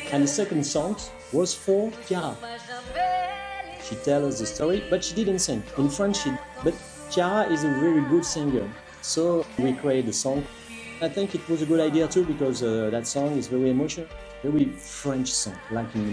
And the second song was for Chiara. She tells us the story, but she didn't sing. In French, but Chiara is a very good singer. So we created the song. I think it was a good idea too because that song is very emotional, very French song, like in